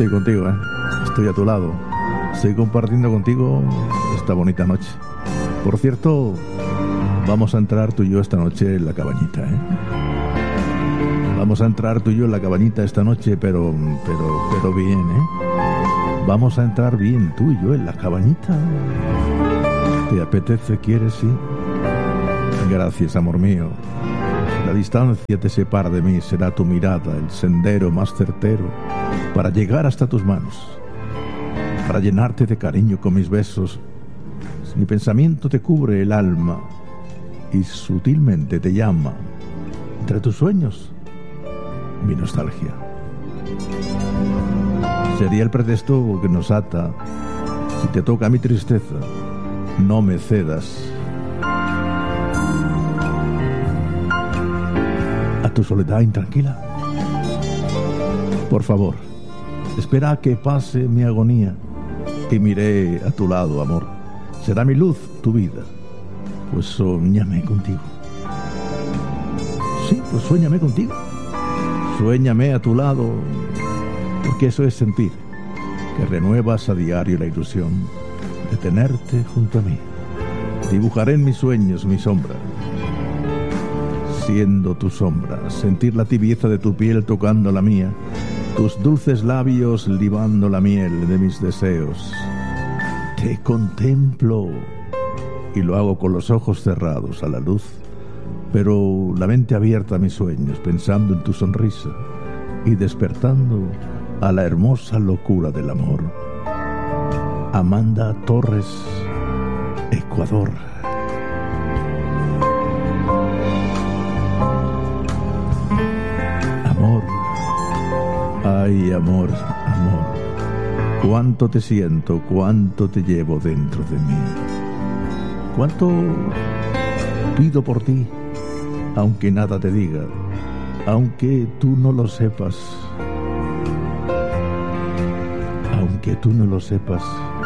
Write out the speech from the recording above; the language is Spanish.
estoy contigo, estoy a tu lado. Estoy compartiendo contigo esta bonita noche. Por cierto, vamos a entrar tú y yo esta noche en la cabañita, Vamos a entrar tú y yo en la cabañita esta noche, pero bien, Vamos a entrar bien tú y yo en la cabañita. ¿Te apetece? ¿Quieres? Sí. Gracias, amor mío. Si la distancia te separa de mí, será tu mirada el sendero más certero para llegar hasta tus manos, para llenarte de cariño con mis besos. Si mi pensamiento te cubre el alma y sutilmente te llama entre tus sueños, mi nostalgia sería el pretexto que nos ata. Si te toca mi tristeza, no me cedas a tu soledad intranquila. Por favor, espera a que pase mi agonía y miré a tu lado, amor. Será mi luz tu vida, pues soñame contigo. Sí, pues suéñame contigo. Suéñame a tu lado, porque eso es sentir que renuevas a diario la ilusión de tenerte junto a mí. Dibujaré en mis sueños mi sombra, siendo tu sombra, sentir la tibieza de tu piel tocando la mía, tus dulces labios libando la miel de mis deseos. Te contemplo y lo hago con los ojos cerrados a la luz, pero la mente abierta a mis sueños, pensando en tu sonrisa y despertando a la hermosa locura del amor. Amanda Torres, Ecuador. Amor, ay amor, amor, cuánto te siento, cuánto te llevo dentro de mí, cuánto pido por ti, aunque nada te diga, aunque tú no lo sepas, aunque tú no lo sepas.